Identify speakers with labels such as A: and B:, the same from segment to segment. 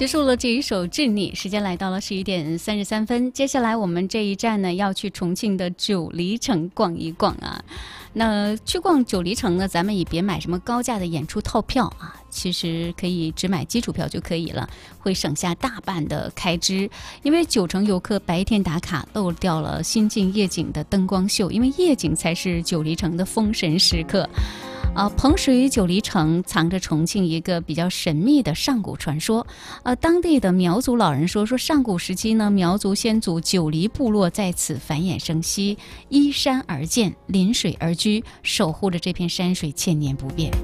A: 结束了这一首《致你》，时间来到了11:33。接下来我们这一站呢，要去重庆的九黎城逛一逛啊。那去逛九黎城呢，咱们也别买什么高价的演出套票啊，其实可以只买基础票就可以了，会省下大半的开支。因为九成游客白天打卡漏掉了新晋夜景的灯光秀，因为夜景才是九黎城的封神时刻。彭水九黎城藏着重庆一个比较神秘的上古传说。当地的苗族老人说上古时期呢，苗族先祖九黎部落在此繁衍生息，依山而建，临水而居，守护着这片山水千年不变。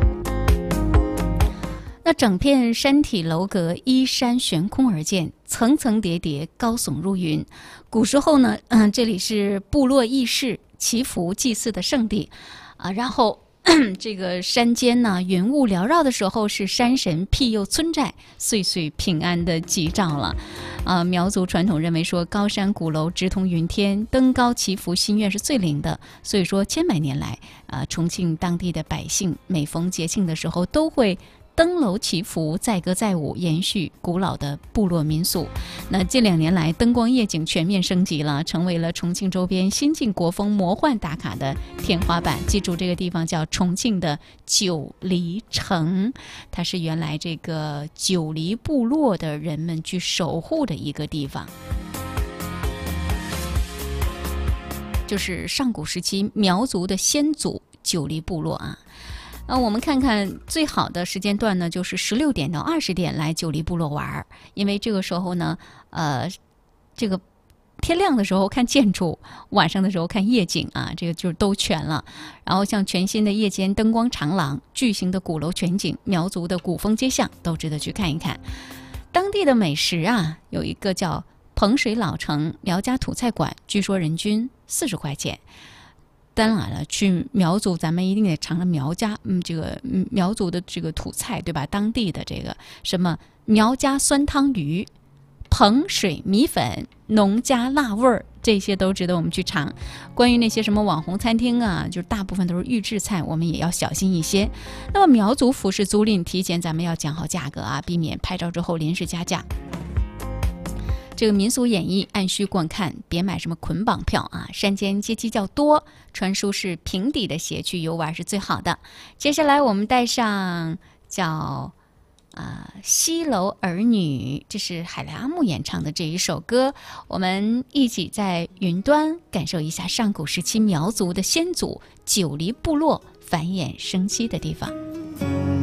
A: 那整片山体楼阁依山悬空而建，层层叠叠，高耸入云。古时候呢，这里是部落议事、祈福、祭祀的圣地然后这个山间呢，云雾缭绕的时候，是山神庇佑村寨，岁岁平安的吉兆了。苗族传统认为说，高山鼓楼直通云天，登高祈福心愿是最灵的。所以说，千百年来，重庆当地的百姓每逢节庆的时候，都会登楼祈福，载歌载舞，延续古老的部落民俗。那近2年来，灯光夜景全面升级了，成为了重庆周边新晋国风魔幻打卡的天花板。记住，这个地方叫重庆的九黎城，它是原来这个九黎部落的人们去守护的一个地方，就是上古时期苗族的先祖九黎部落啊。我们看看最好的时间段呢，就是16点到20点来九黎部落玩，因为这个时候呢，这个天亮的时候看建筑，晚上的时候看夜景啊，这个就都全了。然后像全新的夜间灯光长廊、巨型的鼓楼全景、苗族的古风街巷，都值得去看一看。当地的美食啊，有一个叫彭水老城苗家土菜馆，据说人均40块钱。当然了，去苗族咱们一定得尝尝苗家这个苗族的这个土菜，对吧？当地的这个什么苗家酸汤鱼、彭水米粉、农家辣味儿，这些都值得我们去尝。关于那些什么网红餐厅啊，就是大部分都是预制菜，我们也要小心一些。那么苗族服饰租赁，提前咱们要讲好价格啊，避免拍照之后临时加价。这个民俗演绎按需观看，别买什么捆绑票啊！山间阶梯较多，穿舒适平底的鞋去游玩是最好的。接下来我们带上叫西楼儿女，这是海莱阿木演唱的这一首歌，我们一起在云端感受一下上古时期苗族的先祖九黎部落繁衍生息的地方。